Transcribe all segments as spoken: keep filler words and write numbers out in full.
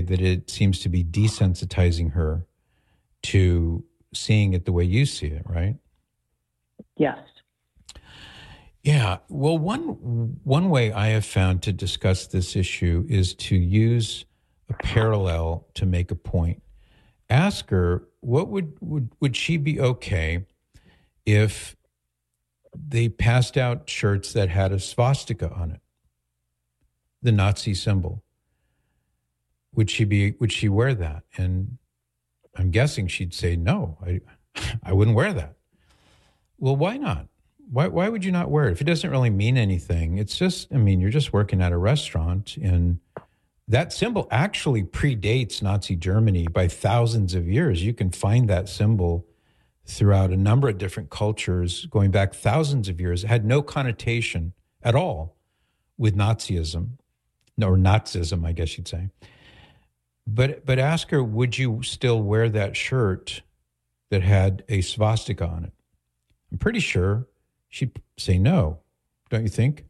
that it seems to be desensitizing her to seeing it the way you see it, right? Yes. Yeah. Well, one one way I have found to discuss this issue is to use a parallel to make a point. Ask her, what would, would, would she be okay if they passed out shirts that had a swastika on it, the Nazi symbol? Would she be, would she wear that? And I'm guessing she'd say, no, I, I wouldn't wear that. Well, why not? Why, why would you not wear it? If it doesn't really mean anything, it's just, I mean, you're just working at a restaurant, and that symbol actually predates Nazi Germany by thousands of years. You can find that symbol throughout a number of different cultures going back thousands of years. It had no connotation at all with Nazism, or Nazism, I guess you'd say. But but ask her, would you still wear that shirt that had a swastika on it? I'm pretty sure she'd say no, don't you think?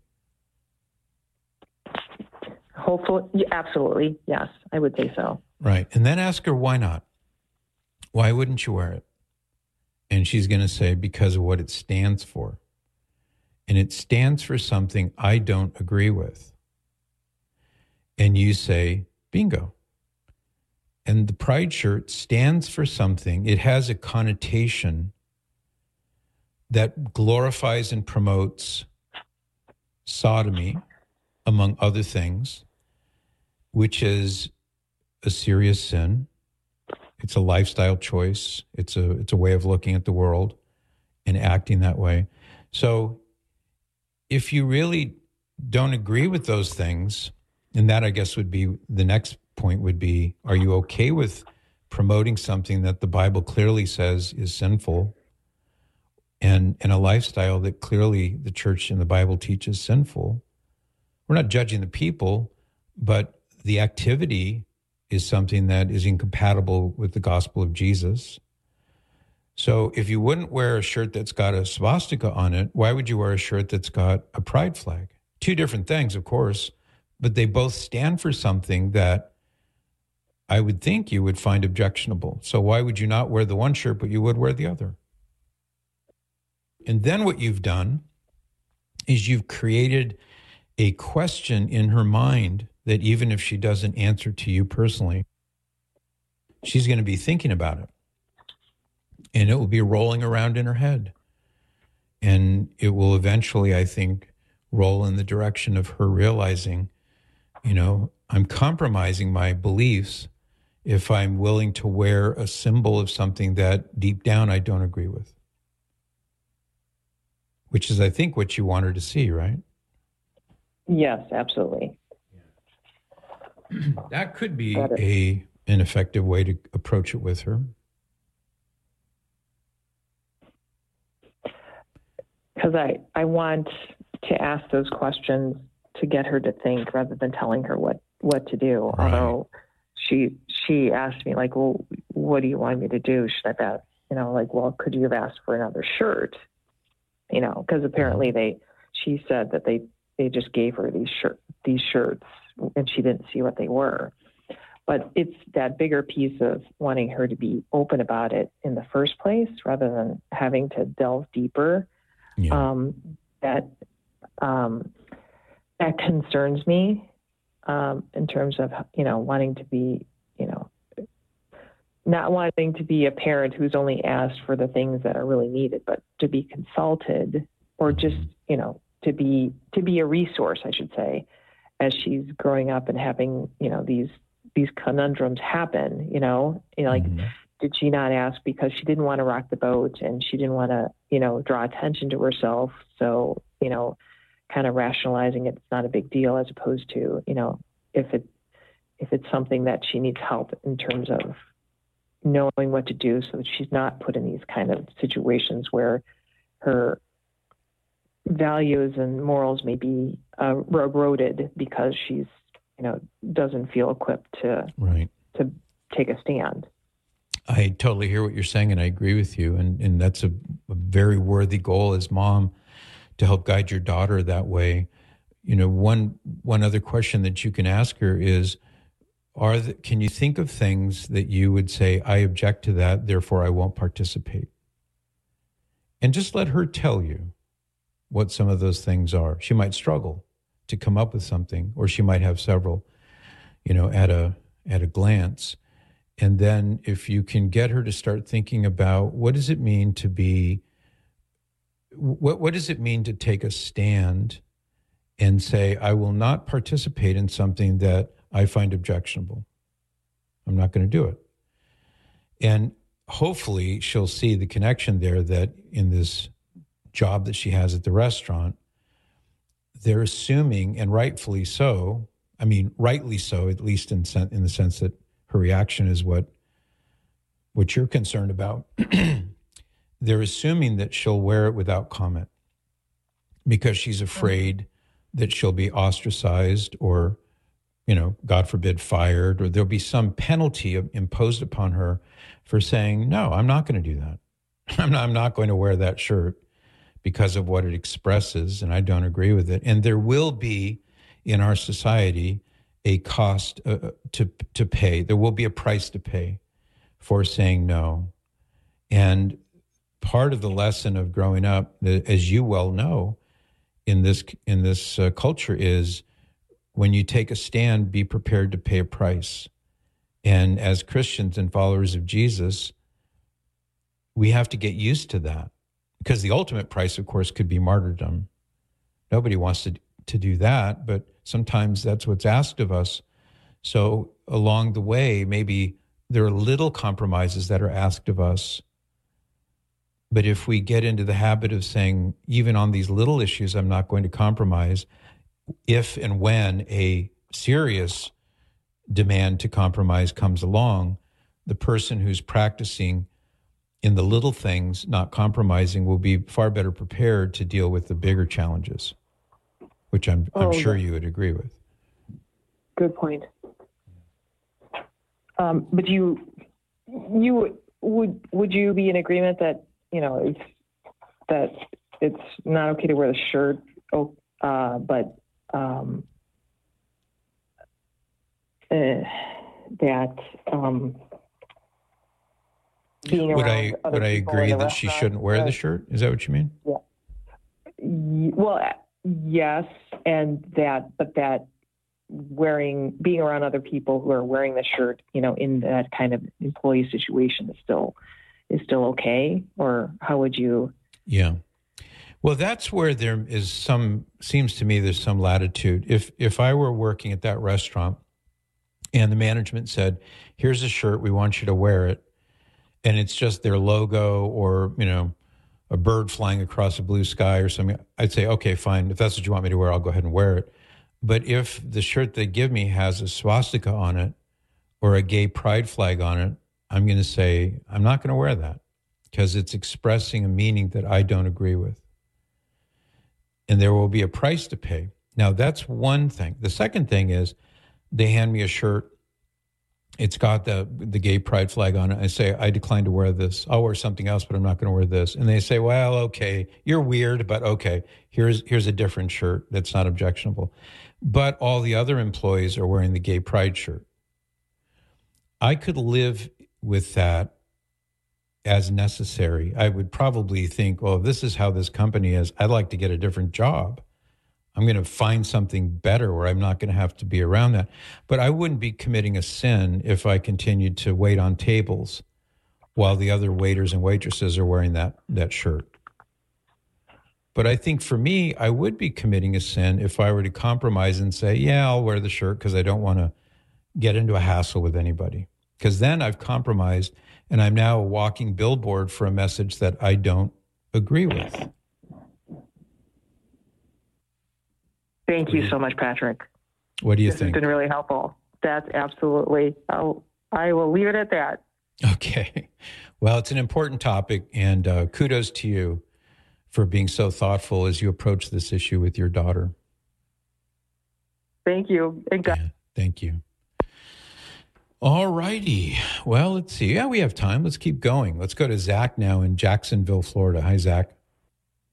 Hopefully, yeah, absolutely, yes, I would say so. Right, and then ask her why not? Why wouldn't you wear it? And she's going to say, because of what it stands for. And it stands for something I don't agree with. And you say, bingo. And the pride shirt stands for something. It has a connotation that glorifies and promotes sodomy, among other things, which is a serious sin. It's a lifestyle choice. It's a it's a way of looking at the world and acting that way. So if you really don't agree with those things, and that, I guess, would be the next point would be, are you okay with promoting something that the Bible clearly says is sinful, and, and a lifestyle that clearly the church and the Bible teaches sinful? We're not judging the people, but the activity is something that is incompatible with the gospel of Jesus. So if you wouldn't wear a shirt that's got a swastika on it, why would you wear a shirt that's got a pride flag? Two different things, of course, but they both stand for something that I would think you would find objectionable. So why would you not wear the one shirt, but you would wear the other? And then what you've done is you've created a question in her mind that even if she doesn't answer to you personally, she's going to be thinking about it. And it will be rolling around in her head. And it will eventually, I think, roll in the direction of her realizing, you know, I'm compromising my beliefs if I'm willing to wear a symbol of something that deep down I don't agree with. Which is, I think, what you want her to see, right? Yes, absolutely. That could be a an effective way to approach it with her. Because I, I want to ask those questions to get her to think rather than telling her what, what to do. Right. Although she she asked me, like, well, what do you want me to do? Should I have, you know, like, well, could you have asked for another shirt? You know, because apparently they, she said that they, they just gave her these shirt, these shirts, and she didn't see what they were. But it's that bigger piece of wanting her to be open about it in the first place, rather than having to delve deeper. Yeah. Um, that um, that concerns me um, in terms of, you know, wanting to be, you know, not wanting to be a parent who's only asked for the things that are really needed, but to be consulted, or just, you know, to be to be a resource, I should say, as she's growing up and having, you know, these these conundrums happen. You know, you know, like, mm-hmm. Did she not ask because she didn't want to rock the boat and she didn't want to, you know, draw attention to herself? So, you know, kind of rationalizing it, it's not a big deal, as opposed to, you know, if it if it's something that she needs help in terms of knowing what to do so that she's not put in these kind of situations where her values and morals may be uh, eroded because she's, you know, doesn't feel equipped to right. to take a stand. I totally hear what you're saying, and I agree with you. And, and that's a, a very worthy goal as mom, to help guide your daughter that way. You know, one one other question that you can ask her is, are the, can you think of things that you would say, I object to that, therefore I won't participate? And just let her tell you what some of those things are. She might struggle to come up with something, or she might have several, you know, at a at a glance. And then if you can get her to start thinking about what does it mean to be, what what does it mean to take a stand and say, I will not participate in something that I find objectionable. I'm not going to do it. And hopefully she'll see the connection there, that in this job that she has at the restaurant, they're assuming, and rightfully so, I mean, rightly so, at least in, sen- in the sense that her reaction is what, what you're concerned about. They're assuming that she'll wear it without comment because she's afraid that she'll be ostracized or, you know, God forbid, fired, or there'll be some penalty imposed upon her for saying, no, I'm not going to do that. I'm not, I'm not going to wear that shirt because of what it expresses, and I don't agree with it. And there will be in our society a cost uh, to to pay. There will be a price to pay for saying no. And part of the lesson of growing up, as you well know, in this in this uh, culture is when you take a stand, be prepared to pay a price. And as Christians and followers of Jesus, we have to get used to that, because the ultimate price, of course, could be martyrdom. Nobody wants to, to do that, but sometimes that's what's asked of us. So along the way, maybe there are little compromises that are asked of us. But if we get into the habit of saying, even on these little issues, I'm not going to compromise, if and when a serious demand to compromise comes along, the person who's practicing in the little things, not compromising, will be far better prepared to deal with the bigger challenges, which I'm, I'm oh, sure you would agree with. Good point. Um, but you, you would would you be in agreement that, you know, it's, that it's not okay to wear the shirt, oh, uh, but um, uh, that um, being would around I other would I people agree in the that she restaurant, shouldn't wear uh, the shirt? Is that what you mean? Yeah. Y- Well, yes, and that, but that wearing, being around other people who are wearing the shirt, you know, in that kind of employee situation is still is still okay, or how would you? Yeah. Well, that's where there is some, seems to me there's some latitude. If if I were working at that restaurant and the management said, here's a shirt, we want you to wear it, and it's just their logo or, you know, a bird flying across a blue sky or something, I'd say, okay, fine. If that's what you want me to wear, I'll go ahead and wear it. But if the shirt they give me has a swastika on it or a gay pride flag on it, I'm going to say, I'm not going to wear that because it's expressing a meaning that I don't agree with. And there will be a price to pay. Now, that's one thing. The second thing is they hand me a shirt. It's got the the gay pride flag on it. I say, I decline to wear this. I'll wear something else, but I'm not going to wear this. And they say, well, okay, you're weird, but okay, here's here's a different shirt that's not objectionable. But all the other employees are wearing the gay pride shirt. I could live with that as necessary. I would probably think, well, this is how this company is. I'd like to get a different job. I'm going to find something better where I'm not going to have to be around that. But I wouldn't be committing a sin if I continued to wait on tables while the other waiters and waitresses are wearing that, that shirt. But I think for me, I would be committing a sin if I were to compromise and say, yeah, I'll wear the shirt because I don't want to get into a hassle with anybody. Because then I've compromised and I'm now a walking billboard for a message that I don't agree with. Thank you so much, Patrick. What do you this think? This has been really helpful. That's absolutely, I'll, I will leave it at that. Okay. Well, it's an important topic, and uh, kudos to you for being so thoughtful as you approach this issue with your daughter. Thank you. And God- yeah, thank you. All righty. Well, let's see. Yeah, we have time. Let's keep going. Let's go to Zach now in Jacksonville, Florida. Hi, Zach.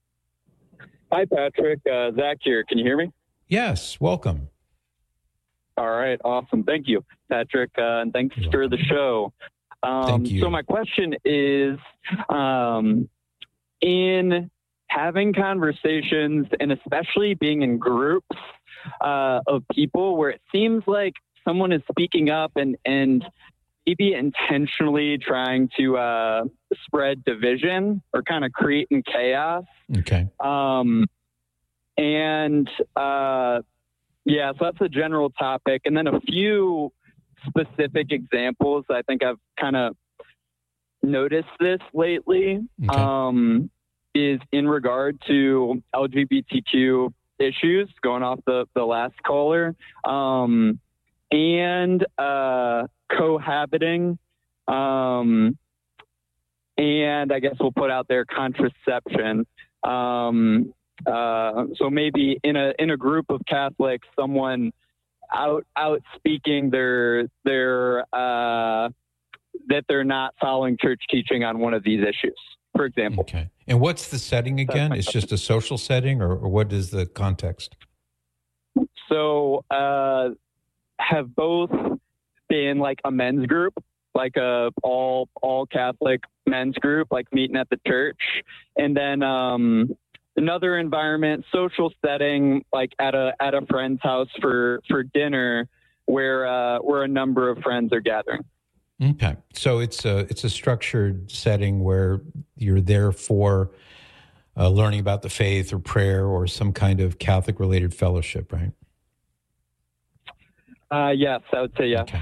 Hi, Patrick. Uh, Zach here. Can you hear me? Yes. Welcome. All right. Awesome. Thank you, Patrick. Uh, and thanks You're for welcome. the show. Um, Thank you. So my question is, um, in having conversations and especially being in groups uh, of people where it seems like someone is speaking up and, and maybe intentionally trying to uh, spread division or kind of creating chaos. Okay. Um, and uh, yeah, so that's a general topic. And then a few specific examples. I think I've kind of noticed this lately, Okay. um, is in regard to L G B T Q issues, going off the, the last caller, um, and uh, cohabiting. Um, and I guess we'll put out there contraception. Um, uh, so maybe in a in a group of Catholics, someone out out speaking their their uh, that they're not following church teaching on one of these issues, for example. Okay. And what's the setting again? It's just a social setting, or, or what is the context? So uh, have both been like a men's group, like a all all Catholic men's group, like meeting at the church, and then um, another environment, social setting, like at a at a friend's house for for dinner, where uh, where a number of friends are gathering. Okay. So it's a it's a structured setting where you're there for uh, learning about the faith or prayer or some kind of Catholic related fellowship, right? Uh, yes, I would say yes. Okay.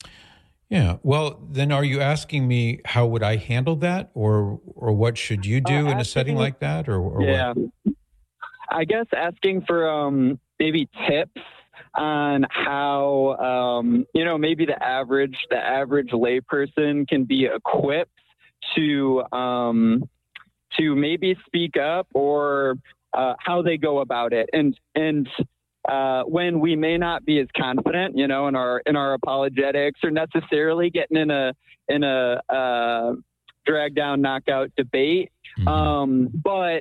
Yeah. Well, then are you asking me how would I handle that, or or what should you do Uh, in a setting asking- like that, or, or Yeah, what? I guess asking for um, maybe tips on how um, you know maybe the average the average layperson can be equipped to um, to maybe speak up, or uh, how they go about it, and and uh, when we may not be as confident, you know, in our in our apologetics, or necessarily getting in a in a uh, drag down knockout debate, Mhm. um, but.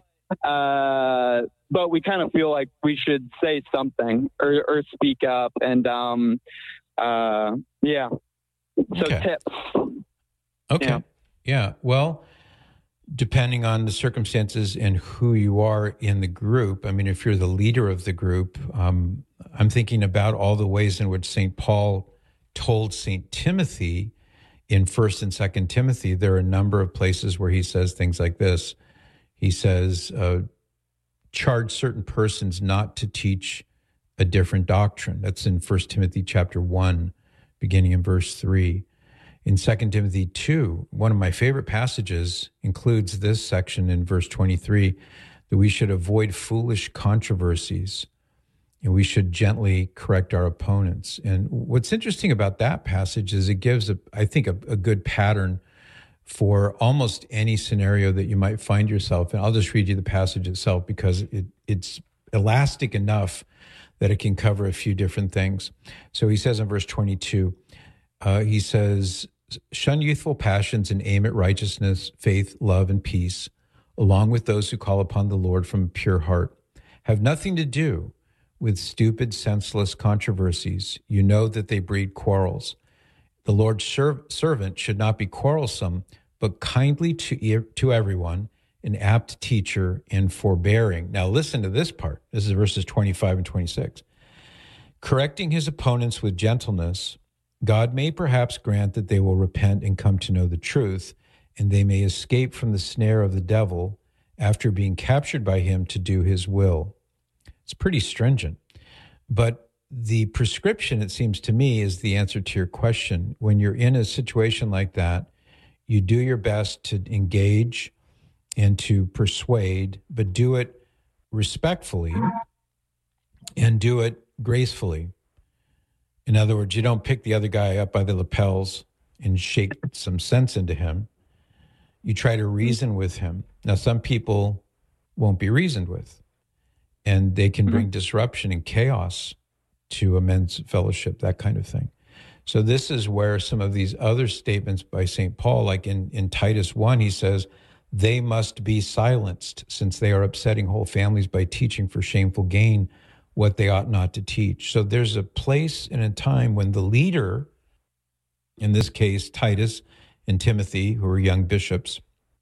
Uh, but we kind of feel like we should say something or, or speak up, and um, uh, yeah. So Okay. tips. Okay. Yeah. Yeah. Well, depending on the circumstances and who you are in the group, I mean, if you're the leader of the group, um, I'm thinking about all the ways in which Saint Paul told Saint Timothy in First and Second Timothy. There are a number of places where he says things like this. He says, uh, charge certain persons not to teach a different doctrine. That's in First Timothy chapter one, beginning in verse three. In Second Timothy two, one of my favorite passages includes this section in verse twenty-three, that we should avoid foolish controversies and we should gently correct our opponents. And what's interesting about that passage is it gives, a, I think, a, a good pattern for almost any scenario that you might find yourself in. I'll just read you the passage itself because it, it's elastic enough that it can cover a few different things. So he says in verse twenty-two, uh, he says, shun youthful passions and aim at righteousness, faith, love, and peace, along with those who call upon the Lord from a pure heart. Have nothing to do with stupid, senseless controversies. You know that they breed quarrels. The Lord's servant should not be quarrelsome, but kindly to, to everyone, an apt teacher and forbearing. Now listen to this part. This is verses twenty-five and twenty-six. Correcting his opponents with gentleness, God may perhaps grant that they will repent and come to know the truth, and they may escape from the snare of the devil after being captured by him to do his will. It's pretty stringent, but the prescription, it seems to me, is the answer to your question. When you're in a situation like that, you do your best to engage and to persuade, but do it respectfully and do it gracefully. In other words, you don't pick the other guy up by the lapels and shake some sense into him. You try to reason with him. Now, some people won't be reasoned with, and they can bring disruption and chaos to a men's fellowship, that kind of thing. So this is where some of these other statements by Saint Paul, like in, in Titus one, he says, they must be silenced since they are upsetting whole families by teaching for shameful gain what they ought not to teach. So there's a place and a time when the leader, in this case, Titus and Timothy, who are young bishops,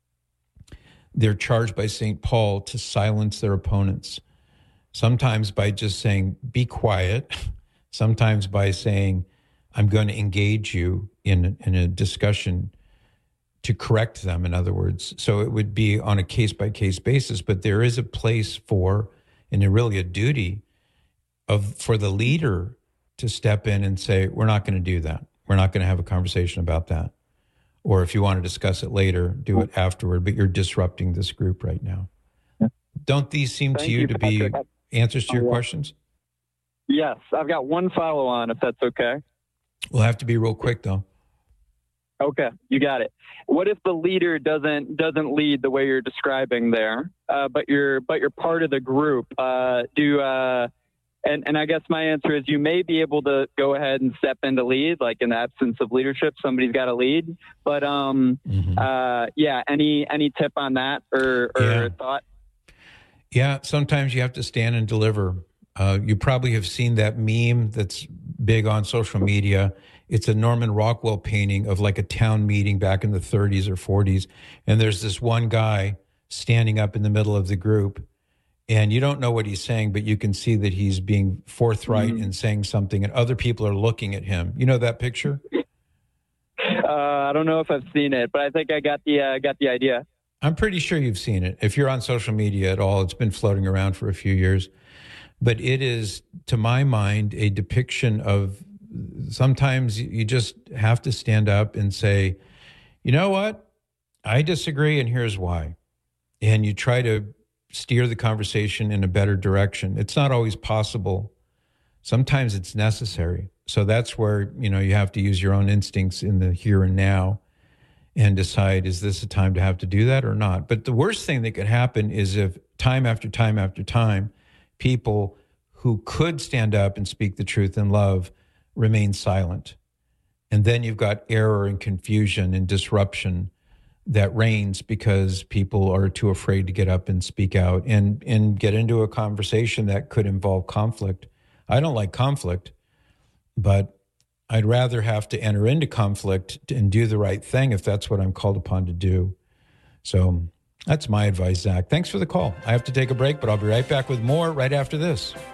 they're charged by Saint Paul to silence their opponents, sometimes by just saying, be quiet, sometimes by saying, I'm going to engage you in, in a discussion to correct them, in other words. So it would be on a case-by-case basis, but there is a place for, and really a duty of for the leader to step in and say, we're not going to do that. We're not going to have a conversation about that. Or if you want to discuss it later, do it afterward, but you're disrupting this group right now. Yeah. Don't these seem Thank to you, you to Patrick. be answers to your oh, yeah. questions? Yes, I've got one follow-on, if that's okay. We'll have to be real quick, though. Okay, you got it. What if the leader doesn't doesn't lead the way you're describing there, uh, but you're but you're part of the group? Uh, do uh, and and I guess my answer is you may be able to go ahead and step in to lead, like in the absence of leadership, somebody's got to lead. But um, mm-hmm. uh, yeah, any any tip on that or, or yeah. thought? Yeah, sometimes you have to stand and deliver. Uh, you probably have seen that meme that's big on social media. It's a Norman Rockwell painting of like a town meeting back in the thirties or forties. And there's this one guy standing up in the middle of the group, and you don't know what he's saying, but you can see that he's being forthright mm-hmm. and saying something, and other people are looking at him. You know that picture? Uh, I don't know if I've seen it, but I think I got the uh, got the idea. I'm pretty sure you've seen it. If you're on social media at all, it's been floating around for a few years. But it is, to my mind, a depiction of sometimes you just have to stand up and say, you know what? I disagree, and here's why. And you try to steer the conversation in a better direction. It's not always possible. Sometimes it's necessary. So that's where, you know, you have to use your own instincts in the here and now and decide, is this a time to have to do that or not? But the worst thing that could happen is if time after time after time, people who could stand up and speak the truth in love remain silent. And then you've got error and confusion and disruption that reigns because people are too afraid to get up and speak out and, and get into a conversation that could involve conflict. I don't like conflict, but I'd rather have to enter into conflict and do the right thing if that's what I'm called upon to do. So that's my advice, Zach. Thanks for the call. I have to take a break, but I'll be right back with more right after this.